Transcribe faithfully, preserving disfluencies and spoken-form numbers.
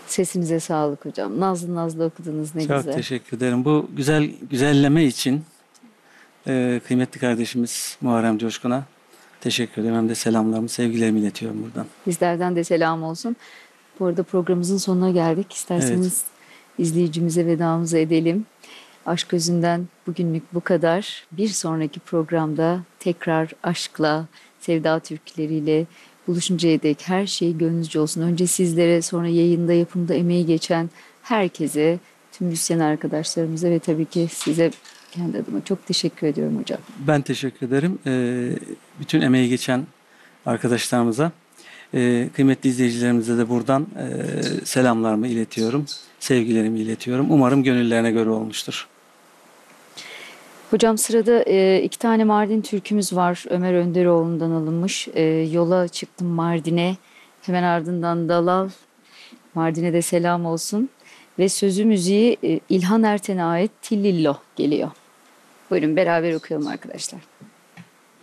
Sesinize sağlık hocam. Nazlı nazlı okudunuz, ne Çok güzel. teşekkür ederim. Bu güzel güzelleme için e, kıymetli kardeşimiz Muharrem Coşkun'a teşekkür ederim. Hem de selamlarımı, sevgilerimi iletiyorum buradan. Bizlerden de selam olsun. Bu arada programımızın sonuna geldik. İsterseniz izleyicimize vedamızı edelim. Aşk Özünden bugünlük bu kadar. Bir sonraki programda tekrar aşkla, sevda türküleriyle buluşuncaya dek her şey gönlünüzce olsun. Önce sizlere, sonra yayında, yapımda emeği geçen herkese, tüm müzisyen arkadaşlarımıza ve tabii ki size kendi adıma çok teşekkür ediyorum hocam. Ben teşekkür ederim. E, bütün emeği geçen arkadaşlarımıza, e, kıymetli izleyicilerimize de buradan e, selamlarımı iletiyorum. Sevgilerimi iletiyorum. Umarım gönüllerine göre olmuştur. Hocam sırada e, iki tane Mardin türkümüz var. Ömer Önderoğlu'ndan alınmış. E, yola çıktım Mardin'e. Hemen ardından Dalal. Mardin'e de selam olsun. Ve sözü müziği e, İlhan Erten'e ait Tillillo geliyor. Buyurun beraber okuyalım arkadaşlar.